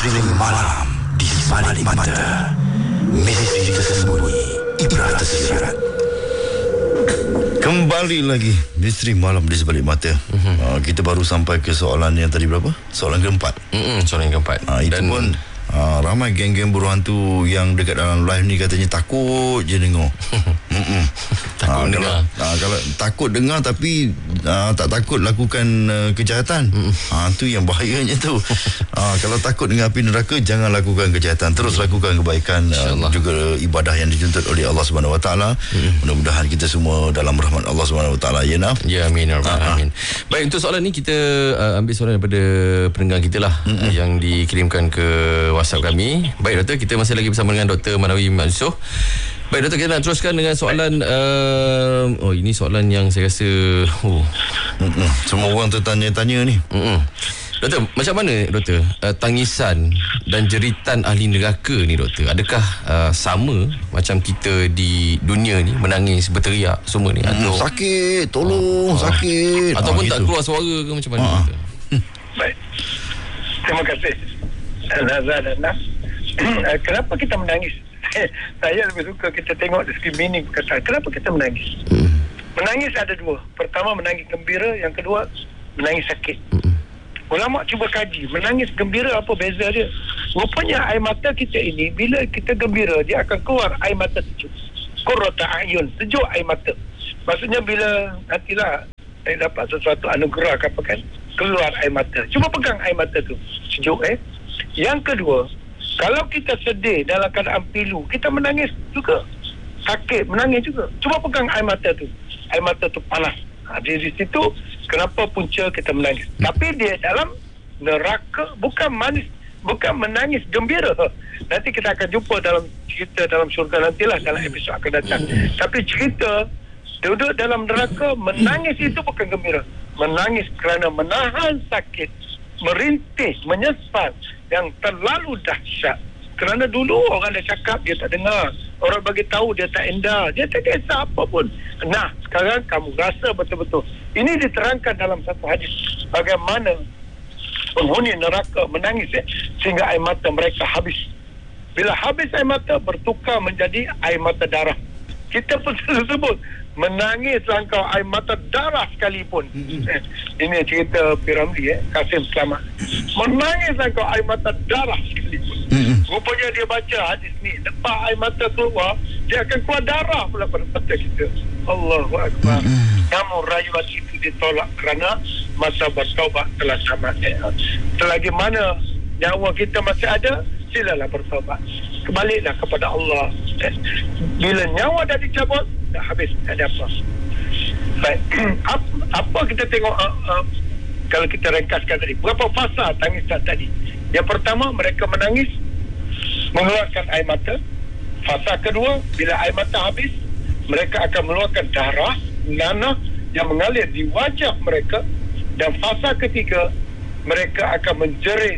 Misteri malam di balik mata. Misteri tersembunyi, ibrah tersirat. Kembali lagi Misteri Malam di Sebalik Mata. Kita baru sampai ke soalan yang tadi berapa? Soalan keempat. Soalan keempat. Itu pun ramai geng-geng buruh hantu yang dekat dalam live ni katanya takut je dengar. Takut dengar. Kalau takut dengar tapi tak takut lakukan kejahatan. Tu yang bahayanya tu. Kalau takut dengan api neraka, jangan lakukan kejahatan, terus lakukan kebaikan, juga ibadah yang dituntut oleh Allah Subhanahu Wa Taala. Mudah-mudahan kita semua dalam rahmat Allah Subhanahu Wa Taala. Ya, Naf? Ya, amin. Amin. Baik, untuk soalan ni kita ambil soalan daripada pendengar kita lah, yang dikirimkan ke WhatsApp kami. Baik, Doktor, kita masih lagi bersama dengan Dr. Manawi Mansuh. Baik, Doktor, kita nak teruskan dengan soalan. Ini soalan yang saya rasa semua orang tertanya-tanya ni. Doktor, macam mana, Doktor, tangisan dan jeritan ahli neraka ni, Doktor? Adakah sama macam kita di dunia ni, menangis, berteriak semua ni? Atau sakit, tolong, sakit, ataupun tak gitu. keluar suara ke macam mana, Doktor? Baik, terima kasih Nazar dan Nas. Kenapa kita menangis? Saya lebih suka kita tengok discrimining perkataan. Kenapa kita menangis? Menangis ada dua. Pertama, menangis gembira. Yang kedua, menangis sakit. Ulama cuba kaji, menangis gembira apa beza dia. Rupanya air mata kita ini, bila kita gembira, dia akan keluar air mata sejuk. Qurrata a'yun, sejuk air mata. Maksudnya bila nantilah saya dapat sesuatu anugerah apa kan, keluar air mata. Cuba pegang air mata tu, sejuk. Yang kedua, kalau kita sedih dalam keadaan pilu, kita menangis juga. Sakit, menangis juga. Cuba pegang air mata tu. Air mata tu panas. Di situ kenapa punca kita menangis. Tapi dia dalam neraka bukan manis, bukan menangis gembira. Nanti kita akan jumpa dalam cerita dalam syurga nantilah, dalam episod akan datang. Tapi cerita duduk dalam neraka, menangis itu bukan gembira. Menangis kerana menahan sakit, merintih, menyesal yang terlalu dahsyat. Kerana dulu orang dah cakap, dia tak dengar. Orang bagi tahu, dia tak endah. Dia tak kisah apa pun. Nah, sekarang kamu rasa betul-betul. Ini diterangkan dalam satu hadis. Bagaimana penghuni neraka menangis sehingga air mata mereka habis. Bila habis air mata, bertukar menjadi air mata darah. Kita pun selalu sebut, menangis langkau air mata darah sekalipun. Ini cerita Piramli, Kasim Selamat. Menangis langkau air mata darah sekalipun. Rupanya dia baca hadis ni, lepas air mata keluar, dia akan keluar darah pula pada mata kita. Allahu Akbar. Namun rayuan itu ditolak kerana masa bertaubat telah tamat. Selagi mana nyawa kita masih ada, silalah bertaubat. Kebaliklah kepada Allah. Bila nyawa dah dicabut, dah habis, tak ada apa. Baik. Apa kita tengok kalau kita ringkaskan tadi, berapa fasa tangisan tadi? Yang pertama, mereka menangis, mengeluarkan air mata. Fasa kedua, bila air mata habis, mereka akan mengeluarkan darah, nanah yang mengalir di wajah mereka. Dan fasa ketiga, mereka akan menjerit,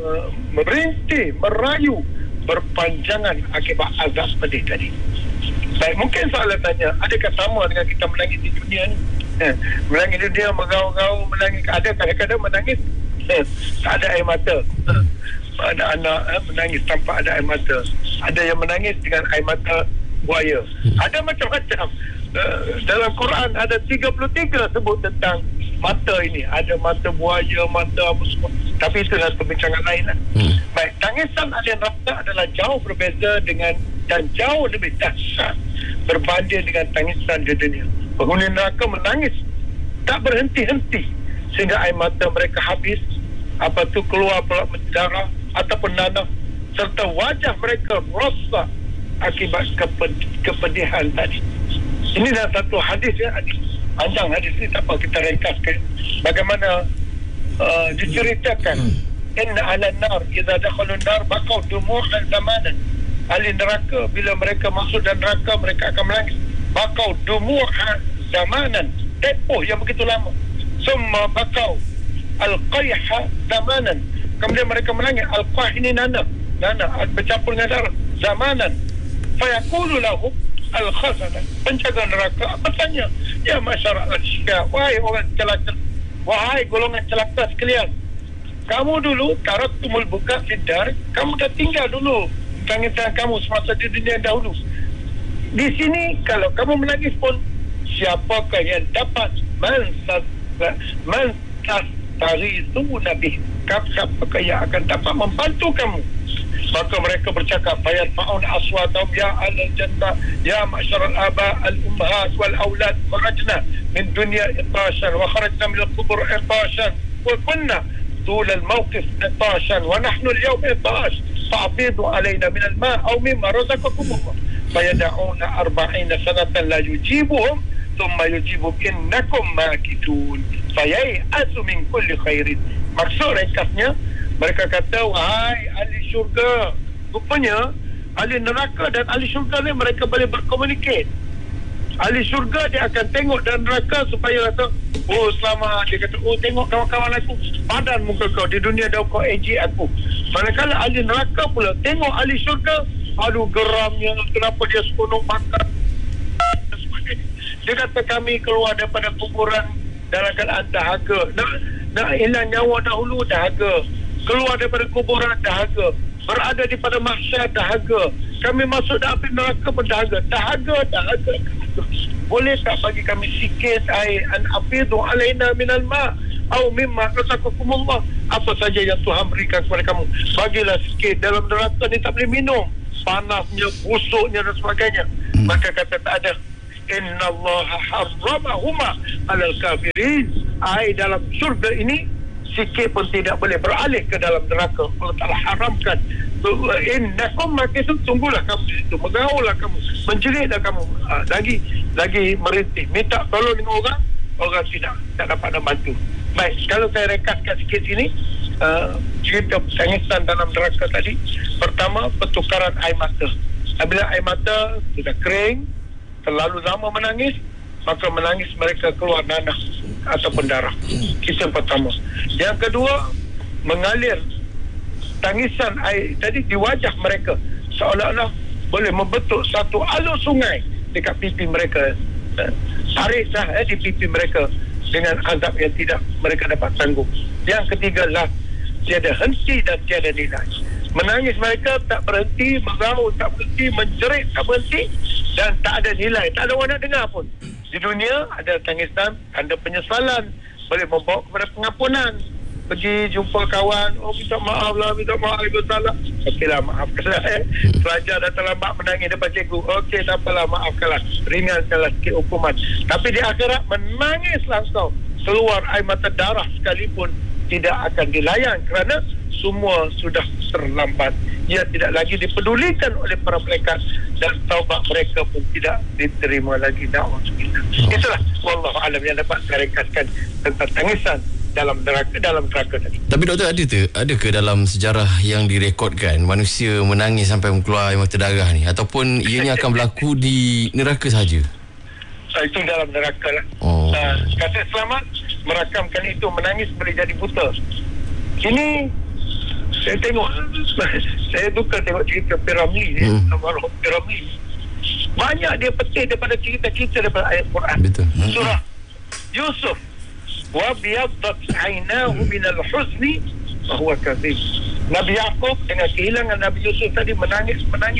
merintih, merayu, berpanjangan akibat azab pedih tadi. Baik, mungkin soalan tanya, adakah sama dengan kita menangis di dunia ni? Menangis di dunia, mengaum-ngaum, menangis. Ada kadang-kadang menangis, tak ada air mata. Ada anak menangis tanpa ada air mata. Ada yang menangis dengan air mata buaya. Ada macam-macam. Dalam Quran ada 33 sebut tentang mata ini. Ada mata buaya, mata apa semua. Tapi itu adalah perbincangan lain lah. Baik, tangisan ahli neraka adalah jauh berbeza dengan, dan jauh lebih dahsyat berbanding dengan tangisan di dunia. Penghuni neraka menangis tak berhenti-henti sehingga air mata mereka habis, apa tu keluar pula darah ataupun nanah, serta wajah mereka rosak akibat kepedihan tadi. Ini adalah satu hadis, hadis panjang hadis ni, tak apa kita ringkaskan. Bagaimana diceritakan, inna ahlan nar idza dakhalun nar baqaw dumu'an zamanan. Ahli neraka bila mereka masuk dalam neraka, mereka akan menangis. Baqaw dumu'an zamanan, tempoh yang begitu lama. Summa baqaw al-qayha zamanan, kemudian mereka menangis. Al-qayh ini nanah bercampur dengan darah, zamanan. Fayaqulu lahum al-khazanah, penjaga neraka bertanya, ya masyarakat al-syqa, wahai orang celaka, wahai golongan celaka sekalian, Kamu dulu taraktumul buka fiddar, kamu dah tinggal dulu tangisan kamu semasa di dunia dahulu. Di sini kalau kamu menangis pun, siapakah yang dapat mentastarithuna bih, siapakah yang akan dapat membantu kamu? Maka mereka bercakap, fayarfa'un aswatahum ya ahlal jannah ya ma'syaral aba al ummahat wal aulad kharajna min dunya itashan wa kharajna min al qubur itashan wa kunna طول الموقف عطاشا ونحن اليوم عطاش فأفيضوا علينا من الماء أو مما رزقكم الله فيدعون 40 سنة لا يجيبهم ثم يجيبهم إنكم ماكثون فييأس من كل خير. Maksud ringkasnya, mereka kata, wahai ahli syurga, rupanya ahli neraka dan ahli syurga ni mereka boleh berkomunikasi. Ahli syurga dia akan tengok dan neraka supaya kata, oh selamat, dia kata, oh tengok kawan-kawan aku, padan muka kau, di dunia dah kau ejek aku. Manakala ahli neraka pula tengok ahli syurga, aduh geramnya, kenapa dia seronok makan. Dia kata, kami keluar daripada kuburan dalam keadaan dahaga, nak hilang nyawa dahulu dahaga, keluar daripada kuburan dahaga, berada di pada mahsyar dahaga, kami masuk dalam api neraka pun dahaga. Boleh tak bagi kami sikit air, an afidu alaina minal ma' au mimma razaqakumullah, apa saja yang Tuhan berikan kepada kamu, bagilah sikit. Dalam neraka ni tak boleh minum, panasnya, busuknya dan sebagainya. Maka kata tak ada, innallaha harramahuma alal kafirin, air dalam syurga ini sikit pun tidak boleh beralih ke dalam neraka. Allah Ta'ala haramkan. Innakum makithun, tunggulah kamu di situ, mengaullah kamu, menjelitlah kamu, lagi merintih, minta tolong dengan orang tidak dapat membantu. Baik, kalau saya rekaskan sikit sini, cerita tangisan dalam neraka tadi. Pertama, pertukaran air mata. Apabila air mata sudah kering, terlalu lama menangis, maka menangis mereka keluar nanah ataupun darah. Itu yang pertama. Yang kedua, mengalir tangisan air tadi di wajah mereka, seolah-olah boleh membentuk satu alur sungai dekat pipi mereka. Tariklah di pipi mereka dengan azab yang tidak mereka dapat tanggung. Yang ketiga lah, tiada henti dan tiada nilai. Menangis mereka tak berhenti, mengaul tak berhenti, menjerit tak berhenti, dan tak ada nilai, tak ada orang nak dengar pun. Di dunia ada tangisan, ada penyesalan, boleh membawa kepada pengampunan. Pergi jumpa kawan, oh minta maaf ibu salah, okeylah maafkanlah. Pelajar dah terlambat menangis depan cikgu, okey tak apalah, maafkanlah, ringankanlah sikit hukuman. Tapi di akhirat menangislah kau, keluar air mata darah sekalipun tidak akan dilayan kerana semua sudah terlambat. Ia tidak lagi dipedulikan oleh para malaikat dan taubat mereka pun tidak diterima lagi. Itulah wallahu alam yang dapat saya ringkaskan tentang tangisan dalam neraka tadi. Tapi doktor, ada ke dalam sejarah yang direkodkan manusia menangis sampai keluar air mata darah ni, ataupun ianya akan berlaku di neraka saja? Itu dalam neraka lah. Kata selamat merakamkan itu, menangis boleh jadi buta. Ini saya tengok, saya duka tengok cerita Piramli ni, Piramli. Banyak dia petik daripada cerita-cerita daripada ayat Quran. Betul. Surah Yusuf, wa biyaddat 'ainahu min al-huzni fa huwa kadhib. Nabi Yaqub dengan kehilangan Nabi Yusuf tadi menangis.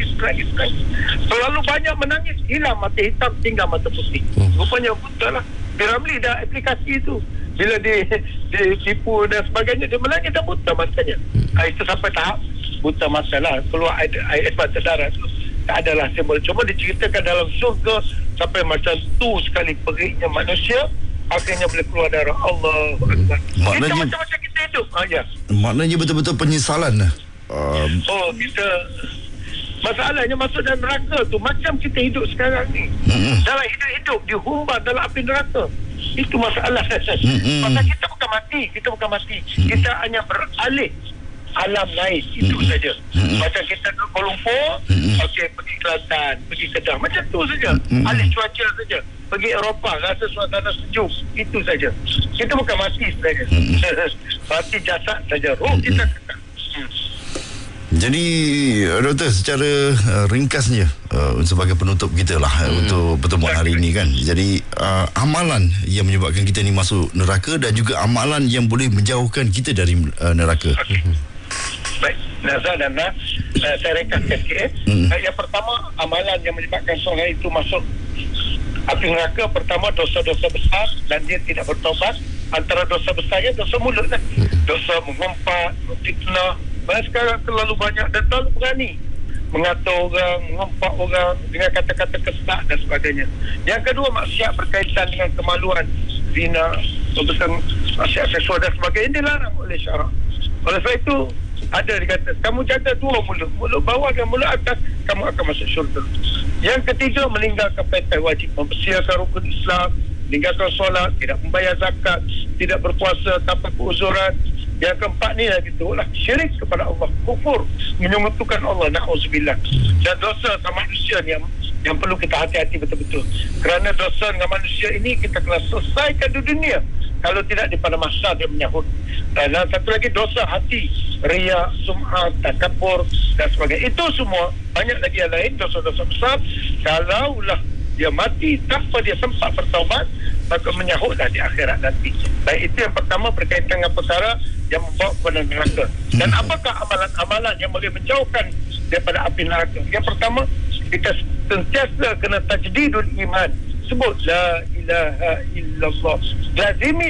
Terlalu banyak menangis, hilang mata hitam, tinggal mata putih. Rupanya buta lah. Piramli dah aplikasi itu. Bila ditipu dan sebagainya, dia menangis dan buta matanya. Itu sampai tahap buta mata lah, keluar air mata darah tu. Tak adalah simbol. Cuma diceritakan dalam surga sampai macam tu sekali periknya manusia, akhirnya boleh keluar darah. Allahu Akbar. Kita macam-macam kita hidup. Ya. Maknanya betul-betul penyesalan lah. Kita masalahnya masuk dalam neraka tu macam kita hidup sekarang ni. Dalam hidup dihumbar dalam api neraka. Itu masalah. Pasal kita bukan mati. Kita hanya beralih alam lain. Itu saja. Macam kita ke Kuala Lumpur, okey, pergi Kelantan, pergi Kedah, macam tu saja. Alih cuaca saja. Pergi Eropah, rasa suasana sejuk. Itu saja. Kita bukan mati sebenarnya. Mati jasad saja. Roh kita kekal. Jadi doktor, secara ringkasnya sebagai penutup kita lah untuk pertemuan hari ini kan. Jadi amalan yang menyebabkan kita ni masuk neraka dan juga amalan yang boleh menjauhkan kita dari neraka. Baik, Nazar dan Nas, saya ringkaskan sikit. Yang pertama, amalan yang menyebabkan seorang itu masuk api neraka, pertama dosa-dosa besar dan dia tidak bertaubat. Antara dosa besarnya dosa mulut lah. Dosa mengumpat, fitnah. Sekarang terlalu banyak dan terlalu berani mengata orang, mengumpat orang dengan kata-kata kesat dan sebagainya. Yang kedua, maksiat berkaitan dengan kemaluan, zina, maksiat seksual dan sebagainya dilarang oleh syarak. Oleh sebab itu ada dikata, kamu jaga dua mulut, mulut bawah dan mulut atas, kamu akan masuk syurga. Yang ketiga, meninggalkan perintah wajib, mempersiapkan rukun Islam, meninggalkan solat, tidak membayar zakat, tidak berpuasa tanpa keuzuran. Yang keempat ni lagi tu lah, syirik kepada Allah, kufur, menyekutukan Allah, na'udzubillah. Dan dosa sama manusia ni yang perlu kita hati-hati betul-betul. Kerana dosa dengan manusia ini kita kena selesaikan di dunia. Kalau tidak, di pada masa dia menyahut. Dan satu lagi, dosa hati, riya, sum'ah, takabur dan sebagainya. Itu semua, banyak lagi yang lain, dosa-dosa besar. Kalaulah dia mati tanpa dia sempat bertaubat, maka menyahutlah di akhirat nanti. Baik, itu yang pertama berkaitan dengan perkara yang membawa kepada neraka. Dan apakah amalan-amalan yang boleh menjauhkan daripada api neraka? Yang pertama, kita sentiasa kena tajdidul iman. Sebut la ilaha illallah. Lazimi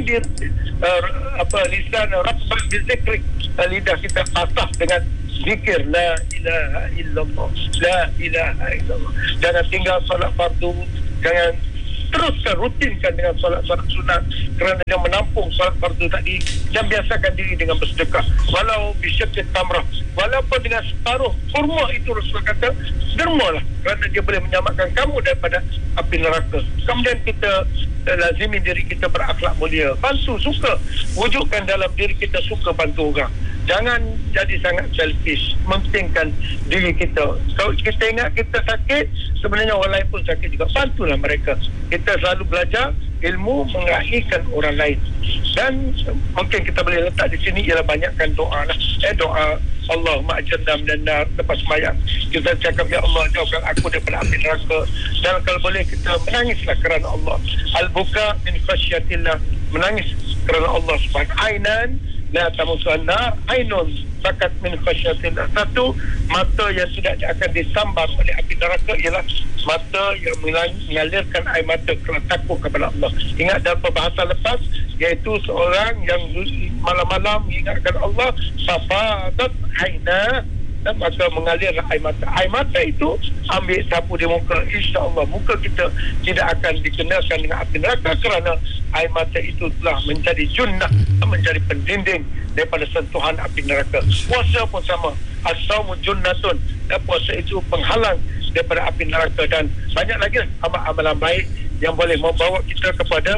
lisan ratban bizikri. Lidah kita basah dengan zikir la ilaha illallah, la ilaha illallah. Jangan tinggal solat fardu, jangan teruskan, rutinkan dengan solat-solat sunat, kerana dia menampung solat fardu tadi. Dan biasakan diri dengan bersedekah, walau bisyakit tamrah, walaupun dengan separuh kurma. Itu Rasulullah kata, dermalah, kerana dia boleh menyelamatkan kamu daripada api neraka. Kemudian kita lazimi diri kita berakhlak mulia, bantu, suka, wujudkan dalam diri kita suka bantu orang. Jangan jadi sangat selfish, mementingkan diri kita. Kalau kita ingat kita sakit, sebenarnya orang lain pun sakit juga, bantulah mereka. Kita selalu belajar ilmu mengakhirkan orang lain. Dan mungkin kita boleh letak di sini ialah banyakkan doa lah. Doa Allahumma ajirna minan nar. Lepas sembahyang kita cakap, ya Allah, jauhkan aku daripada api neraka. Dan kalau boleh kita menangislah kerana Allah. Al-buka min khasyatillah, menangis kerana Allah subhanahu. Ainan la tamusuhan nar, ainun bakat min khasyatillah. Satu, mata yang tidak akan disambar oleh api neraka ialah mata yang mengalirkan air mata kerana takut kepada Allah. Ingat dalam perbahasan lepas, iaitu seorang yang malam-malam mengingatkan Allah, safadat aina, dan maka mengalir air mata. Air mata itu ambil sapu di muka, insya-Allah muka kita tidak akan dikenakan dengan api neraka, kerana air mata itu telah menjadi junnah, menjadi pendinding daripada sentuhan api neraka. Puasa pun sama, as-saumu junnatun, dan puasa itu penghalang daripada api neraka. Dan banyak lagi amalan baik yang boleh membawa kita kepada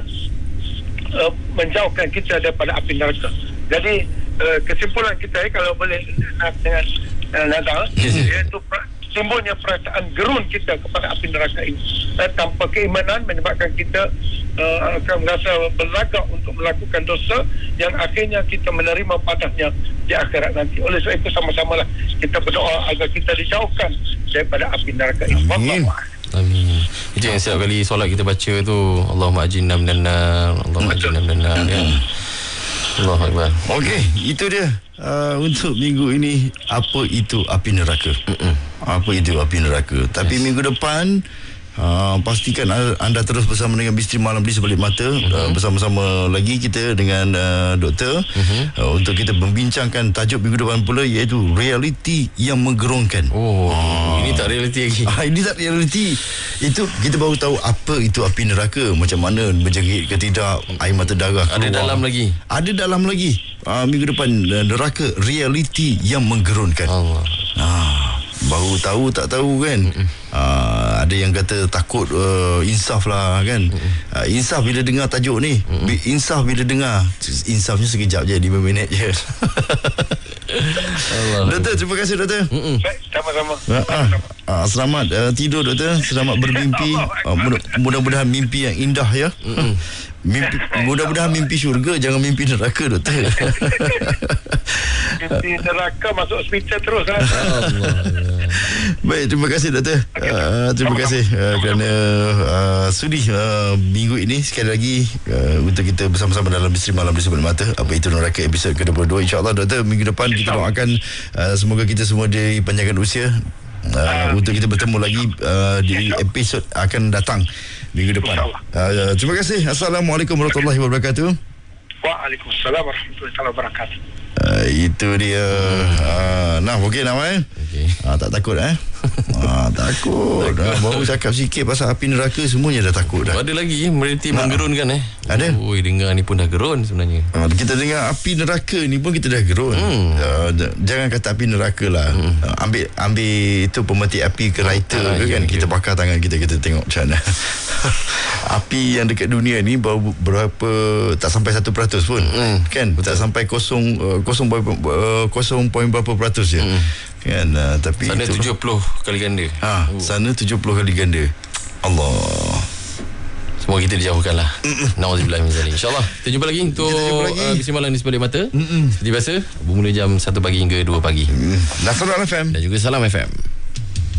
menjauhkan kita daripada api neraka. Jadi kesimpulan kita kalau boleh dengan Nazar, iaitu timbulnya perasaan gerun kita kepada api neraka ini. Tanpa keimanan menyebabkan kita akan merasa berlagak untuk melakukan dosa yang akhirnya kita menerima padanya di akhirat nanti. Oleh sebab itu, sama-samalah kita berdoa agar kita dijauhkan daripada api neraka ini. Amin. Amin. Itu yang setiap kali solat kita baca tu, Allahumma ajirna minan nar, Allahumma ajirna minan nar, ya. Allahu akbar. Okey, itu dia untuk minggu ini, apa itu api neraka. Apa itu api neraka. Tapi minggu depan pastikan anda terus bersama dengan Misteri Malam di Sebalik Mata. Bersama-sama lagi kita dengan doktor untuk kita membincangkan tajuk minggu depan pula, iaitu realiti yang menggerunkan. Ini tak realiti lagi. Ini tak realiti. Itu kita baru tahu apa itu api neraka, macam mana menjengit ke tidak, air mata darah keluar. Ada dalam lagi. Minggu depan, neraka realiti yang menggerunkan. Allah. Baru tahu tak tahu kan. Ada yang kata takut insaf lah kan. Insaf bila dengar tajuk ni. Insaf bila dengar, insafnya sekejap je, 5 minit je. Doktor, terima kasih doktor. Baik, sama-sama. Selamat tidur doktor. Selamat bermimpi. Mudah-mudahan mimpi yang indah ya. Mudah-mudahan mimpi syurga, jangan mimpi neraka doktor. Mimpi neraka masuk hospital terus lah. Baik, terima kasih doktor. Terima kasih kerana sudi minggu ini sekali lagi untuk kita bersama-sama dalam Misteri Malam di Sebelah Mata. Apa itu neraka episod ke-22. InsyaAllah doktor, minggu depan kita doakan semoga kita semua dipanjangkan usia untuk kita bertemu lagi di episod akan datang minggu depan. Terima kasih. Assalamualaikum warahmatullahi wabarakatuh. Waalaikumsalam warahmatullahi wabarakatuh. Itu dia. Nah, okey nama okay. Tak takut takut. Baru cakap sikit pasal api neraka, semuanya dah takut dah. Ada lagi mereti menggerunkan Ada. Oi, dengar ni pun dah gerun sebenarnya. Kita dengar api neraka ni pun kita dah gerun. Jangan kata api neraka lah. Ambil itu pemetik api ke lighter kan. Kita bakar tangan kita tengok macam mana. Api yang dekat dunia ni baru berapa, tak sampai 1% pun kan. Betul. Tak sampai 0 berapa peratus je kan. Tapi sana 70 kali ganda. Sana 70 kali ganda. Allah, semoga kita dijauhkan lah. Nauzubillah min zalik. InsyaAllah kita jumpa lagi untuk Misteri Malam di Sebelah Mata. Seperti biasa bermula jam 1 pagi hingga 2 pagi. Nasrul FM dan juga Salam FM.